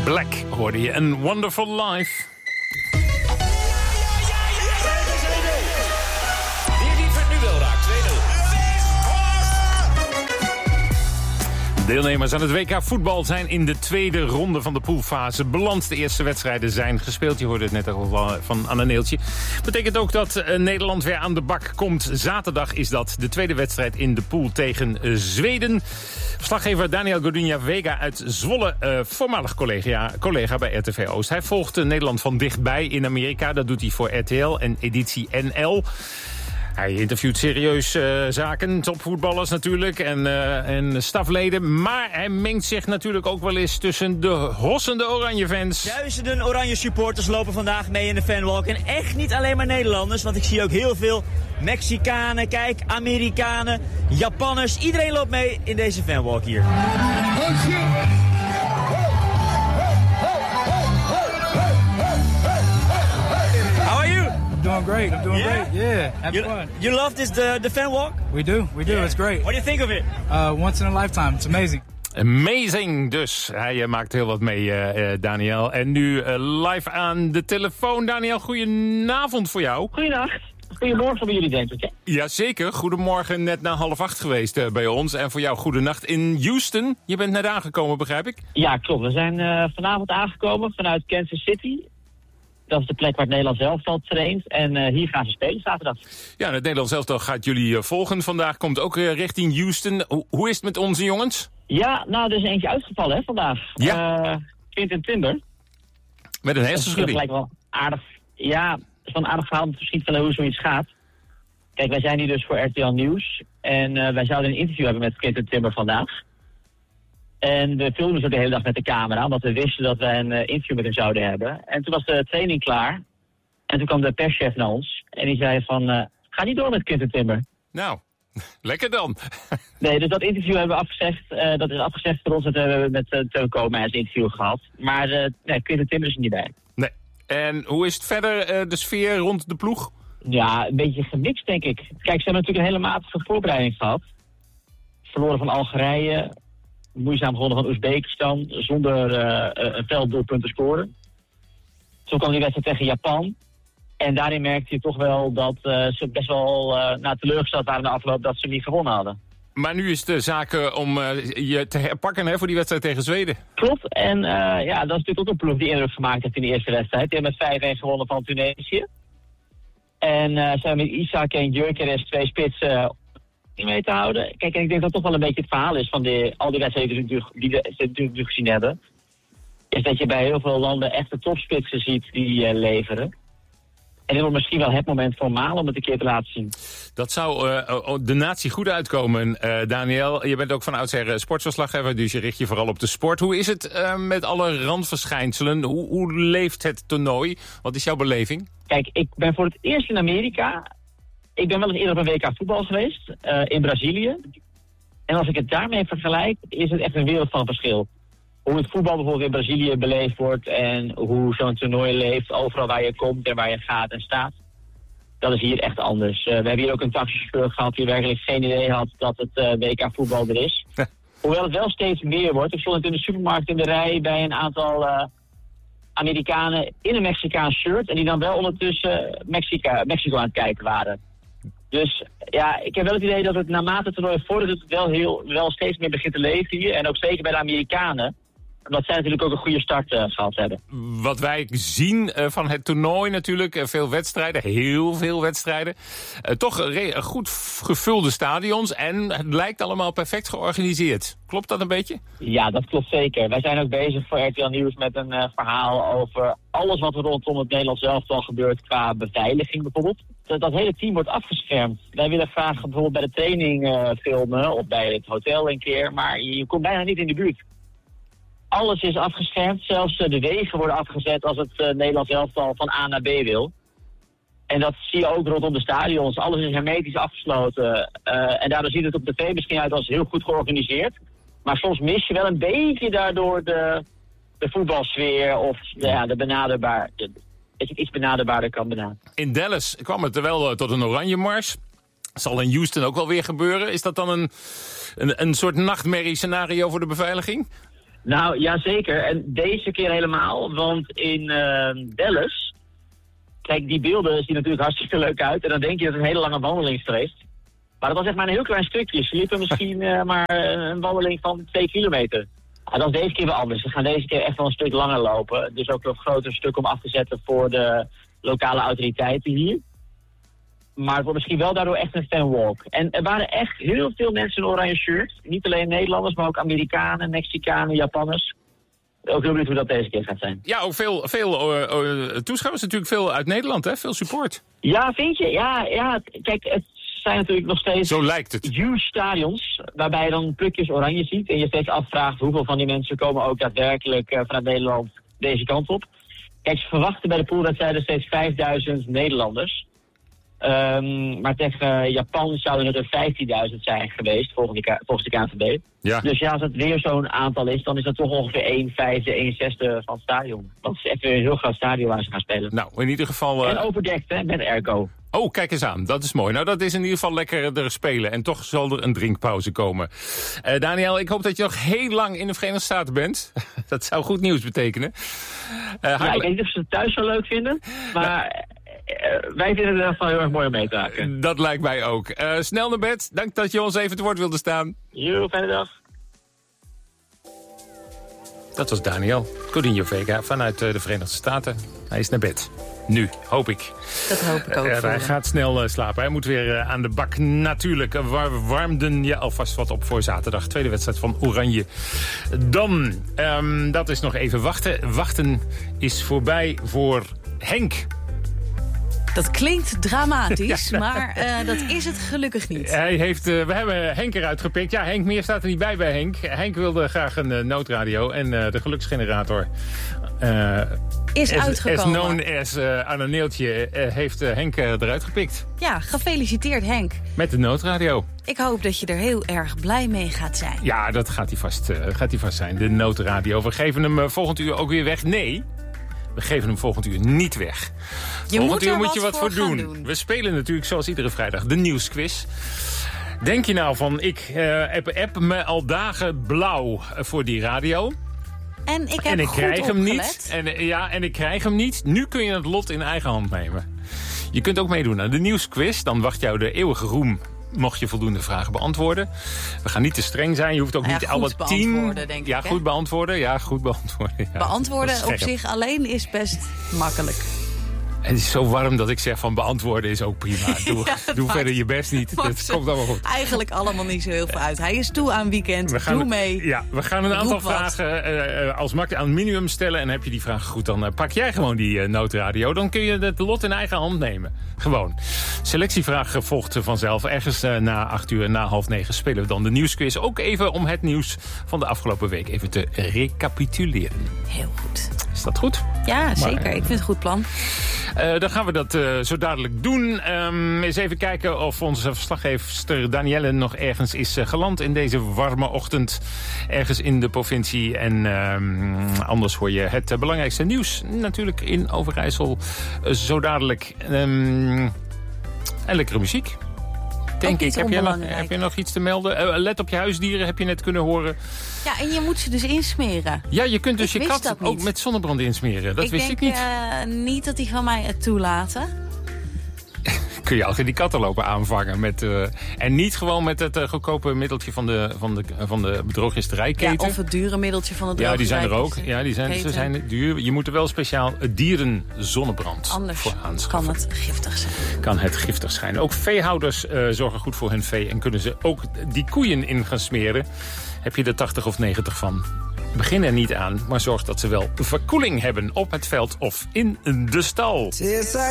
Black hoorde je. Een Wonderful Life. Deelnemers aan het WK voetbal zijn in de tweede ronde van de poolfase beland. De eerste wedstrijden zijn gespeeld. Je hoorde het net al van Anne Neeltje. Betekent ook dat Nederland weer aan de bak komt. Zaterdag is dat de tweede wedstrijd in de pool tegen Zweden. Verslaggever Daniel Godinha Vega uit Zwolle, voormalig collega bij RTV Oost. Hij volgt Nederland van dichtbij in Amerika. Dat doet hij voor RTL en editie NL. Hij interviewt serieus zaken, topvoetballers natuurlijk en stafleden. Maar hij mengt zich natuurlijk ook wel eens tussen de hossende Oranje-fans. Duizenden Oranje supporters lopen vandaag mee in de fanwalk. En echt niet alleen maar Nederlanders, want ik zie ook heel veel Mexicanen, kijk, Amerikanen, Japanners. Iedereen loopt mee in deze fanwalk hier. I'm doing great, yeah. Having fun. You love this, the fan walk? We do, yeah. It's great. What do you think of it? Once in a lifetime, it's amazing. Amazing dus. Hij maakt heel wat mee, Daniel. En nu live aan de telefoon. Daniel, goedenavond voor jou. Goedenacht. Goedemorgen bij jullie, denk ik, hè? Jazeker. Goedemorgen, net na 7:30 geweest bij ons. En voor jou goedenacht in Houston. Je bent net aangekomen, begrijp ik? Ja, klopt. We zijn vanavond aangekomen vanuit Kansas City. Dat is de plek waar het Nederlands elftal traint. En hier gaan ze spelen zaterdag. Ja, het Nederlands elftal gaat jullie volgen. Vandaag komt ook richting Houston. Hoe is het met onze jongens? Ja, nou, er is eentje uitgevallen, hè, vandaag. Ja. Quinten Timber. Met een hersenschudding. Dat lijkt wel aardig. Ja, het is wel een aardig verhaal om te verschieten van hoe zoiets gaat. Kijk, wij zijn hier dus voor RTL Nieuws. En wij zouden een interview hebben met Quinten Timber vandaag. En we filmden zo de hele dag met de camera, omdat we wisten dat we een interview met hem zouden hebben. En toen was de training klaar. En toen kwam de perschef naar ons. En die zei van, ga niet door met Quinten Timber. Nou, lekker dan. Nee, dus dat interview hebben we afgezegd. Dat is afgezegd voor ons. Dat hebben we met Teun Koopmeiners een interview gehad. Maar nee, Quinten Timber is er niet bij. Nee. En hoe is het verder, de sfeer rond de ploeg? Ja, een beetje gemixt, denk ik. Kijk, ze hebben natuurlijk een hele matige voorbereiding gehad. Verloren van Algerije. Moeizaam gewonnen van Oezbekistan, zonder een velddoelpunt te scoren. Toen kwam die wedstrijd tegen Japan. En daarin merkte je toch wel dat ze best wel teleurgesteld waren na afloop dat ze niet gewonnen hadden. Maar nu is de zaak om je te herpakken, hè, voor die wedstrijd tegen Zweden. Klopt, en ja, dat is natuurlijk ook een ploeg die indruk gemaakt heeft in de eerste wedstrijd. Die hebben met 5-1 gewonnen van Tunesië. En ze hebben met Isaac en Gyökeres 2 spitsen mee te houden. Kijk, en ik denk dat toch wel een beetje het verhaal is van al die wedstrijden die we natuurlijk gezien hebben. Is dat je bij heel veel landen echt de topspitsen ziet die leveren. En dit wordt misschien wel het moment voor Malen om het een keer te laten zien. Dat zou de natie goed uitkomen, Daniel. Je bent ook van oudsher sportverslaggever, dus je richt je vooral op de sport. Hoe is het met alle randverschijnselen? Hoe leeft het toernooi? Wat is jouw beleving? Kijk, ik ben voor het eerst in Amerika. Ik ben wel eens eerder op een WK voetbal geweest, in Brazilië. En als ik het daarmee vergelijk, is het echt een wereld van verschil. Hoe het voetbal bijvoorbeeld in Brazilië beleefd wordt en hoe zo'n toernooi leeft, overal waar je komt en waar je gaat en staat. Dat is hier echt anders. We hebben hier ook een taxichauffeur gehad die werkelijk geen idee had dat het WK voetbal er is. Hoewel het wel steeds meer wordt. Ik stond in de supermarkt in de rij bij een aantal Amerikanen in een Mexicaans shirt en die dan wel ondertussen Mexico aan het kijken waren. Dus ja, ik heb wel het idee dat het naarmate het toernooi vordert wel steeds meer begint te leven hier. En ook zeker bij de Amerikanen. Omdat zij natuurlijk ook een goede start gehad hebben. Wat wij zien van het toernooi natuurlijk, veel wedstrijden, heel veel wedstrijden. Toch goed gevulde stadions en het lijkt allemaal perfect georganiseerd. Klopt dat een beetje? Ja, dat klopt zeker. Wij zijn ook bezig voor RTL Nieuws met een verhaal over alles wat er rondom het Nederlands elftal gebeurt qua beveiliging bijvoorbeeld. Dat hele team wordt afgeschermd. Wij willen graag bijvoorbeeld bij de training filmen of bij het hotel een keer, maar je komt bijna niet in de buurt. Alles is afgeschermd, zelfs de wegen worden afgezet als het Nederlands elftal van A naar B wil. En dat zie je ook rondom de stadions. Alles is hermetisch afgesloten. En daardoor ziet het op tv misschien uit als heel goed georganiseerd. Maar soms mis je wel een beetje daardoor de voetbalsfeer of de benaderbaar. Dat je het iets benaderbaarder kan benaderen. In Dallas kwam het er wel tot een oranje mars. Zal in Houston ook wel weer gebeuren. Is dat dan een soort nachtmerrie scenario voor de beveiliging? Nou, ja zeker. En deze keer helemaal, want in Dallas... Kijk, die beelden zien natuurlijk hartstikke leuk uit. En dan denk je dat het een hele lange wandeling is geweest. Maar dat was echt maar een heel klein stukje. Ze liepen misschien maar een wandeling van 2 kilometer. Dat is deze keer wel anders. We gaan deze keer echt wel een stuk langer lopen. Dus ook een groter stuk om af te zetten voor de lokale autoriteiten hier. Maar het wordt misschien wel daardoor echt een fanwalk. En er waren echt heel veel mensen in oranje shirts. Niet alleen Nederlanders, maar ook Amerikanen, Mexicanen, Japanners. Ook heel benieuwd hoe dat deze keer gaat zijn. Ja, ook veel toeschouwers natuurlijk, veel uit Nederland, hè? Veel support. Ja, vind je? Ja. Kijk, het zijn natuurlijk nog steeds... Zo lijkt het. Huge stadions, waarbij je dan plukjes oranje ziet. En je steeds afvraagt hoeveel van die mensen komen ook daadwerkelijk vanuit Nederland deze kant op. Kijk, ze verwachten bij de poolwedstrijden steeds 5000 Nederlanders. Maar tegen Japan zouden het er 15.000 zijn geweest, volgens de KNVB. Ja. Dus ja, als het weer zo'n aantal is, dan is dat toch ongeveer 1/5, 1/6 van het stadion. Dat is echt weer een heel groot stadion waar ze gaan spelen. Nou, in ieder geval... En overdekt, hè, met airco. Oh, kijk eens aan. Dat is mooi. Nou, dat is in ieder geval lekkerder spelen. En toch zal er een drinkpauze komen. Daniel, ik hoop dat je nog heel lang in de Verenigde Staten bent. Dat zou goed nieuws betekenen. Ja, ik weet niet of ze het thuis zo leuk vinden. Maar... wij vinden het in ieder geval heel erg mooi om mee te maken. Dat lijkt mij ook. Snel naar bed. Dank dat je ons even te woord wilde staan. Fijne dag. Dat was Daniel Coutinho Vega vanuit de Verenigde Staten. Hij is naar bed. Nu, hoop ik. Dat hoop ik ook. Hij gaat snel slapen. Hij moet weer aan de bak natuurlijk. We warmden je alvast wat op voor zaterdag. Tweede wedstrijd van Oranje. Dan, dat is nog even wachten. Wachten is voorbij voor Henk. Dat klinkt dramatisch, maar dat is het gelukkig niet. We hebben Henk eruit gepikt. Ja, Henk, meer staat er niet bij Henk. Henk wilde graag een noodradio en de geluksgenerator... is uitgekomen. As known as Anna Neeltje heeft Henk eruit gepikt. Ja, gefeliciteerd Henk. Met de noodradio. Ik hoop dat je er heel erg blij mee gaat zijn. Ja, dat gaat hij vast zijn, de noodradio. We geven hem volgend uur ook weer weg. Nee... We geven hem volgend uur niet weg. Volgend uur moet je wat voor doen. We spelen natuurlijk zoals iedere vrijdag de nieuwsquiz. Denk je nou van, ik app me al dagen blauw voor die radio. En ik krijg hem niet. En ik krijg hem niet. Nu kun je het lot in eigen hand nemen. Je kunt ook meedoen aan de nieuwsquiz. Dan wacht jou de eeuwige roem. Mocht je voldoende vragen beantwoorden. We gaan niet te streng zijn. Je hoeft ook niet alle 10... Denk ja, ik, goed beantwoorden. Ja, goed beantwoorden. Ja. Beantwoorden op zich alleen is best makkelijk. Het is zo warm dat ik zeg van beantwoorden is ook prima. Doe verder je best niet. Het komt allemaal goed. Eigenlijk allemaal niet zo heel veel uit. Hij is toe aan weekend. Doe mee. Ja, we gaan een aantal vragen als aan minimum stellen. En heb je die vragen goed, dan pak jij gewoon die noodradio. Dan kun je het lot in eigen hand nemen. Gewoon. Selectievraag volgt vanzelf. Ergens na 8 uur, na 8:30 spelen we dan de nieuwsquiz. Ook even om het nieuws van de afgelopen week even te recapituleren. Heel goed. Is dat goed? Ja, zeker. Ik vind het een goed plan. Dan gaan we dat zo dadelijk doen. Eens even kijken of onze verslaggever Danielle nog ergens is geland in deze warme ochtend. Ergens in de provincie. En anders hoor je het belangrijkste nieuws natuurlijk in Overijssel. Zo dadelijk. En lekkere muziek. Denk ik. Heb je nog iets te melden? Let op je huisdieren, heb je net kunnen horen. Ja, en je moet ze dus insmeren. Ja, je kunt dus je kat ook met zonnebrand insmeren. Dat wist ik niet. Ik denk niet dat die van mij het toelaten. Kun je altijd die katten lopen aanvangen. En niet gewoon met het goedkope middeltje van de bedrogisterijketen. Ja, of het dure middeltje van de drogisterijketen. Ja, die zijn er ook. Ja, ze zijn duur. Je moet er wel speciaal dierenzonnebrand voor aanschaffen. Kan het giftig zijn. Kan het giftig zijn. Ook veehouders zorgen goed voor hun vee. En kunnen ze ook die koeien in gaan smeren. Heb je er 80 of 90 van? Begin er niet aan, maar zorg dat ze wel verkoeling hebben op het veld of in de stal.